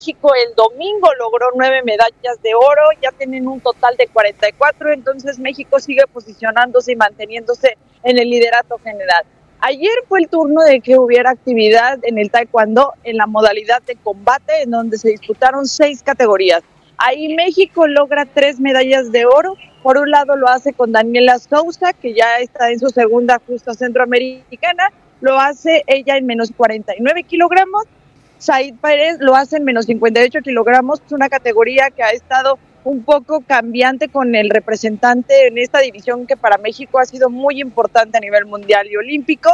México el domingo logró 9 medallas de oro, ya tienen un total de 44, entonces México sigue posicionándose y manteniéndose en el liderato general. Ayer fue el turno de que hubiera actividad en el taekwondo en la modalidad de combate, en donde se disputaron 6 categorías. Ahí México logra 3 medallas de oro. Por un lado lo hace con Daniela Sousa, que ya está en su segunda justa centroamericana, lo hace ella en menos 49 kilogramos. Said Pérez lo hace en menos 58 kilogramos, una categoría que ha estado un poco cambiante con el representante en esta división que para México ha sido muy importante a nivel mundial y olímpico.